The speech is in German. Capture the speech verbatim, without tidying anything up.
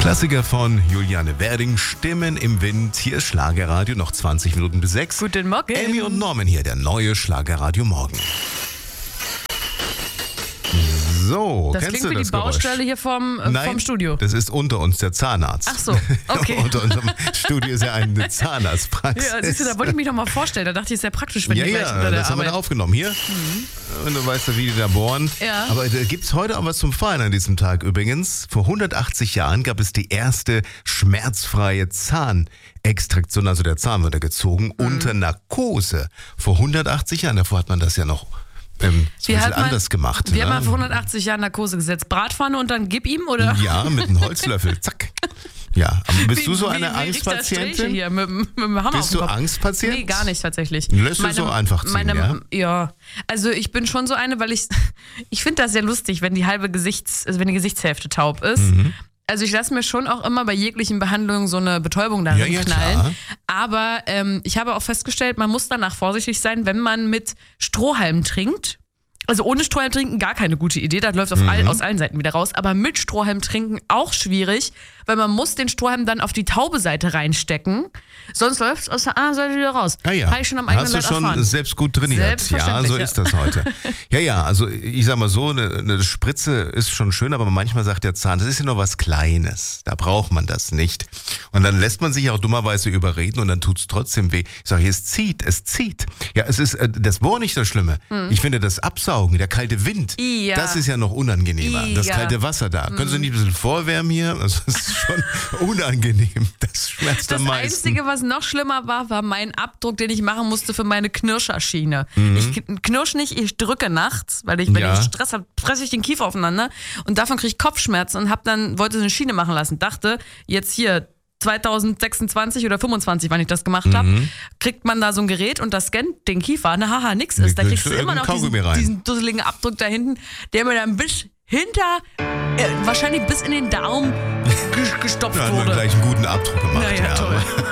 Klassiker von Juliane Werding, Stimmen im Wind. Hier ist Schlagerradio, noch zwanzig Minuten bis sechs. Guten Morgen. Amy und Norman hier, der neue Schlagerradio Morgen. So, das kennst klingt du wie das die Baustelle Geräusch? hier vom, äh, Nein, vom Studio. Das ist unter uns der Zahnarzt. Ach so, okay. Unter unserem Studio ist ja eine Zahnarztpraxis. Ja, siehst du, da wollte ich mich noch mal vorstellen. Da dachte ich, ist ja praktisch, wenn Ja, die gleich ja, unter der das haben wir Arbeit... da aufgenommen. Hier, mhm. Und du weißt ja, wie die da bohren. Ja. Aber da gibt es heute auch was zum Feiern an diesem Tag übrigens. Vor hundertachtzig Jahren gab es die erste schmerzfreie Zahnextraktion, also der Zahn wurde gezogen, mhm. unter Narkose. Vor hundertachtzig Jahren, davor hat man das ja noch ähm, so ein bisschen man, anders gemacht. Wie ne? hat man vor hundertachtzig Jahren Narkose gesetzt? Bratpfanne und dann gib ihm, oder? Ja, mit einem Holzlöffel, zack. Ja, aber bist wie, du so wie, eine wie Angstpatientin? Hier mit, mit dem Hammer Bist auf dem du Kopf. Angstpatient? Nee, gar nicht tatsächlich. Lässt du so einfach ziehen, meine, ja? Ja, also ich bin schon so eine, weil ich, ich finde das sehr lustig, wenn die halbe Gesichts, also wenn die Gesichtshälfte taub ist. Mhm. Also ich lasse mir schon auch immer bei jeglichen Behandlungen so eine Betäubung darin ja, ja, knallen. Klar. Aber ähm, ich habe auch festgestellt, man muss danach vorsichtig sein, wenn man mit Strohhalm trinkt. Also ohne Strohhalm trinken gar keine gute Idee, das läuft auf mhm. all, aus allen Seiten wieder raus. Aber mit Strohhalm trinken auch schwierig, weil man muss den Strohhalm dann auf die taube Seite reinstecken, sonst läuft es aus der anderen Seite wieder raus. Ah ja, habe ich schon am eigenen hast du Leib schon erfahren. selbst gut trainiert. Ja, so ja. ist das heute. Ja, ja, also ich sag mal so, eine, eine Spritze ist schon schön, aber manchmal sagt der Zahn, das ist ja nur was Kleines, da braucht man das nicht. Und dann lässt man sich auch dummerweise überreden und dann tut es trotzdem weh. Ich sage, es zieht, es zieht. Ja, es ist das Bohren nicht das Schlimme. Hm. Ich finde das Absaugen, der kalte Wind, ja. das ist ja noch unangenehmer. Ja. Das kalte Wasser da. Hm. Können Sie nicht ein bisschen vorwärmen hier? Das ist schon unangenehm. Das schmerzt das am meisten. Das Einzige, was noch schlimmer war, war mein Abdruck, den ich machen musste für meine Knirscherschiene. Mhm. Ich knirsch nicht, ich drücke nachts, weil ich, wenn ja. ich Stress habe, presse ich den Kiefer aufeinander und davon kriege ich Kopfschmerzen und hab dann, wollte so eine Schiene machen lassen. Dachte, jetzt hier zweitausendsechsundzwanzig oder fünfundzwanzig, wann ich das gemacht mhm. habe, kriegt man da so ein Gerät und das scannt den Kiefer. Na haha, nix ist. Da kriegst du immer noch diesen, diesen dusseligen Abdruck da hinten, der mir dann bis hinter, äh, wahrscheinlich bis in den Daumen gestopft ja, wurde. Ja, gleich einen guten Abdruck gemacht. Naja, ja, toll.